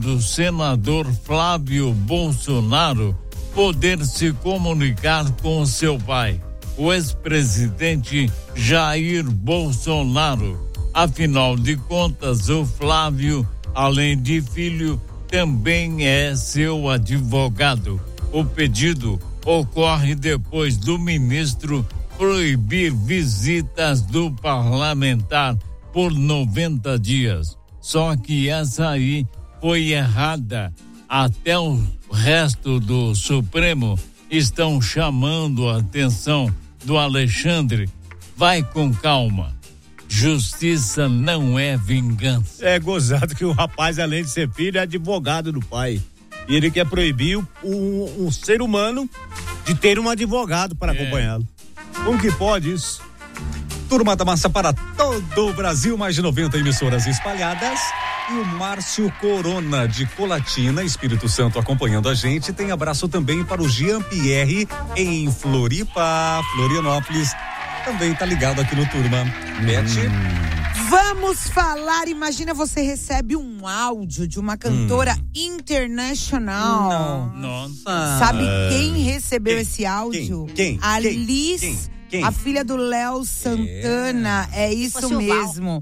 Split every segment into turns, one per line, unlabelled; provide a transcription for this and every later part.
do senador Flávio Bolsonaro poder se comunicar com seu pai, o ex-presidente Jair Bolsonaro. Afinal de contas, o Flávio, além de filho, também é seu advogado. O pedido ocorre depois do ministro proibir visitas do parlamentar por 90 dias. Só que essa aí foi errada. Até o resto do Supremo estão chamando a atenção do Alexandre. Vai com calma. Justiça não é vingança.
É gozado que o rapaz, além de ser filho, é advogado do pai. E ele quer proibir um ser humano de ter um advogado para acompanhá-lo. Como que pode isso?
Turma da Massa para todo o Brasil, mais de 90 emissoras espalhadas. E o Márcio Corona, de Colatina, Espírito Santo, acompanhando a gente. Tem abraço também para o Jean Pierre, em Floripa, Florianópolis. Também tá ligado aqui no Turma. Beth.
Vamos falar, imagina você recebe um áudio de uma cantora internacional.
Nossa.
Sabe quem recebeu esse áudio?
Quem?
A Liz, a filha do Léo Santana, é isso mesmo.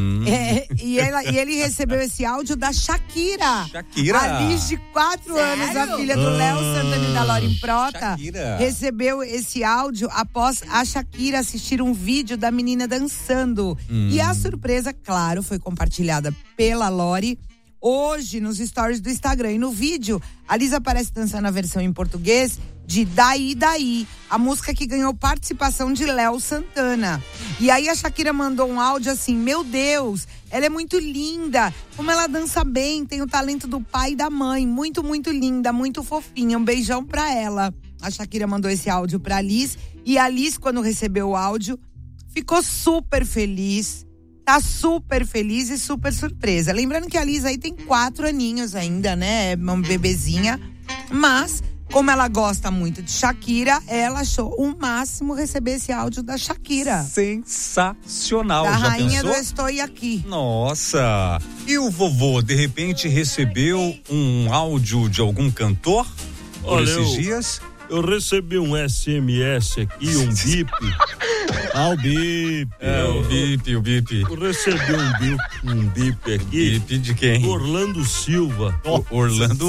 E ele recebeu esse áudio da Shakira. A Liz, de 4 anos, a filha do Léo Santana e da Lorin Prota, recebeu esse áudio após a Shakira assistir um vídeo da menina dançando. E a surpresa, claro, foi compartilhada pela Lori hoje nos stories do Instagram. E no vídeo, a Liz aparece dançando a versão em português de Daí Daí, a música que ganhou participação de Léo Santana. E aí a Shakira mandou um áudio assim: meu Deus, ela é muito linda, como ela dança bem, tem o talento do pai e da mãe, muito, muito linda, muito fofinha, um beijão pra ela. A Shakira mandou esse áudio pra Liz, e a Liz, quando recebeu o áudio, ficou super feliz. Tá super feliz e super surpresa. Lembrando que a Liz aí tem 4 aninhos ainda, né? É uma bebezinha. Mas, como ela gosta muito de Shakira, ela achou o máximo receber esse áudio da Shakira.
Sensacional.
Da
já
rainha
pensou?
do Estou Aqui.
Nossa. E o vovô, de repente, recebeu um áudio de algum cantor por esses dias?
Eu recebi um SMS aqui, um bip.
O bip.
O bip.
Eu recebi um bip aqui.
Bip de quem?
Orlando Silva.
Orlando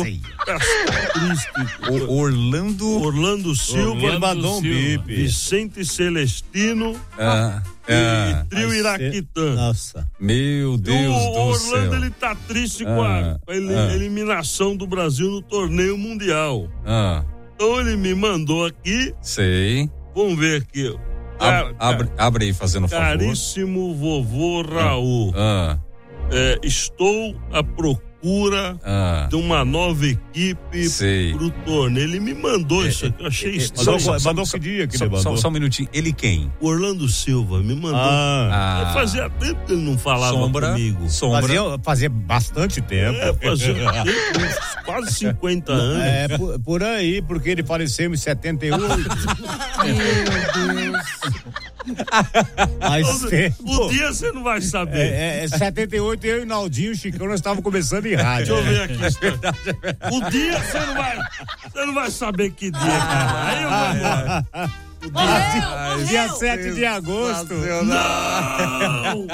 Silva.
Mandou um bip.
Vicente Celestino. E Trio Iraquitã.
Nossa.
Meu Deus do céu.
O Orlando, ele tá triste com a eliminação do Brasil no torneio mundial. Então ele me mandou aqui.
Sei.
Vamos ver aqui.
Abre aí, fazendo favor.
Caríssimo vovô Raul. Estou à procura de uma nova equipe pro torneio. Ele me mandou isso aqui, eu achei estranho.
Mandou que dia que ele mandou?
Só um minutinho. Ele quem?
O Orlando Silva me mandou. Fazia tempo que ele não falava comigo.
Fazia bastante tempo.
Fazia tempo, quase 50 anos.
Por aí, porque ele faleceu em 78. Meu Deus.
O dia você não vai saber.
78, eu e Naldinho, o Chicão, nós estávamos começando em rádio.
Deixa eu ver aqui. O dia você não vai saber que dia, cara. Aí eu vou
Dia 7 de agosto.
Não!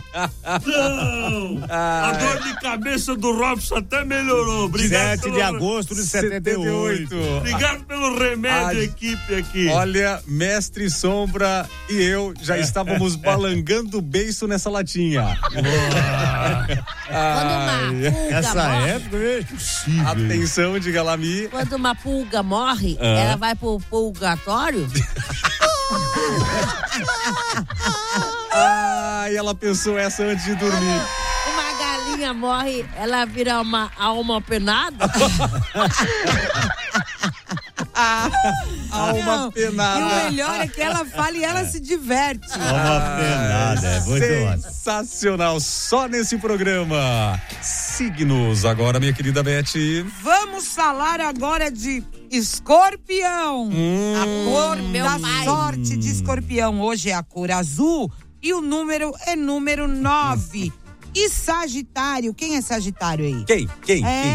A dor de cabeça do Robson até melhorou. Obrigado.
7 de agosto de 78.
Obrigado pelo remédio, equipe aqui.
Olha, Mestre Sombra e eu já estávamos balangando o beiço nessa latinha.
Essa época,
possível. Atenção, diga lá, Mi.
Quando uma pulga morre, ela vai pro purgatório?
E ela pensou essa antes de dormir.
Uma galinha morre, ela vira uma alma penada?
Alma penada.
E o melhor é que ela fala e ela se diverte.
Alma penada, é muito
sensacional, só nesse programa. Signos agora, minha querida Beth.
Vamos falar agora de Escorpião. A cor da sorte de Escorpião hoje é a cor azul e o número é número 9. E Sagitário, quem é Sagitário aí?
Quem?